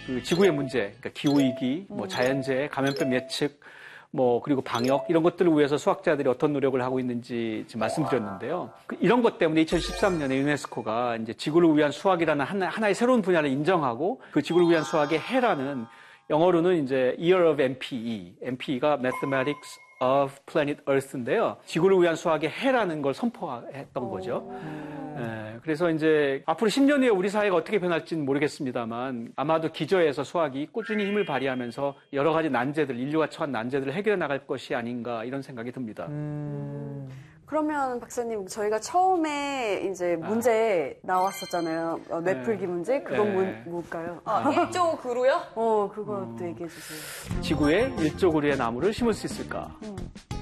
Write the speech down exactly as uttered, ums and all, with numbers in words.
그 지구의 문제, 그러니까 기후위기, 뭐 자연재해, 감염병 예측, 뭐 그리고 방역 이런 것들을 위해서 수학자들이 어떤 노력을 하고 있는지 지금 말씀드렸는데요. 이런 것 때문에 이천십삼 년에 유네스코가 이제 지구를 위한 수학이라는 하나, 하나의 새로운 분야를 인정하고 그 지구를 위한 수학의 해라는 영어로는 이제 Year of 엠피이, 엠피이가 Mathematics of Planet Earth인데요. 지구를 위한 수학의 해라는 걸 선포했던 거죠. 네, 그래서 이제 앞으로 십 년 후에 우리 사회가 어떻게 변할지는 모르겠습니다만 아마도 기저에서 수학이 꾸준히 힘을 발휘하면서 여러 가지 난제들, 인류가 처한 난제들을 해결해 나갈 것이 아닌가 이런 생각이 듭니다. 음... 그러면 박사님, 저희가 처음에 이제 문제 아. 나왔었잖아요. 어, 뇌풀기 네. 문제? 그건 네. 뭐, 뭘까요? 아, 일조 그루요? 어, 그것도 음. 얘기해 주세요. 지구에 일조 그루의 나무를 심을 수 있을까? 음.